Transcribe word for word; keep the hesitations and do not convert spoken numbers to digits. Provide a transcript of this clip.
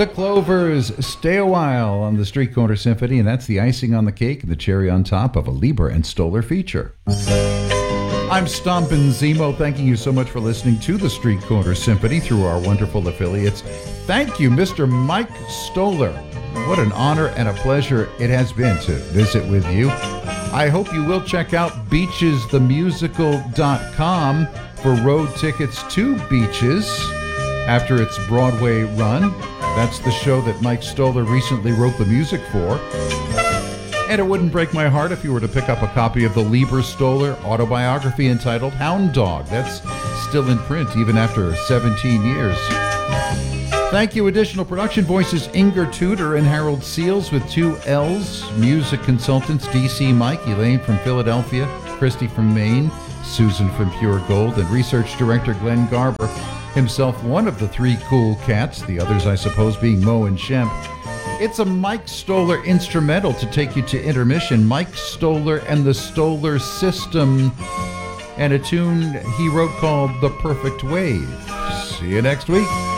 The Clovers, Stay a While on the Street Corner Symphony, and that's the icing on the cake and the cherry on top of a Leiber and Stoller feature. I'm Stompin' Zemo, thanking you so much for listening to the Street Corner Symphony through our wonderful affiliates. Thank you, Mister Mike Stoller. What an honor and a pleasure it has been to visit with you. I hope you will check out beaches the musical dot com for road tickets to Beaches after its Broadway run. That's the show that Mike Stoller recently wrote the music for. And it wouldn't break my heart if you were to pick up a copy of the Leiber Stoller autobiography entitled Hound Dog. That's still in print even after seventeen years. Thank you. Additional production voices Inger Tudor and Harold Seals with two L's. Music consultants D C Mike, Elaine from Philadelphia, Christy from Maine, Susan from Pure Gold, and research director Glenn Garber, himself one of the three cool cats, the others I suppose being Mo and Shemp. It's a Mike Stoller instrumental to take you to intermission. Mike Stoller and the Stoller System, and a tune he wrote called The Perfect Wave. See you next week.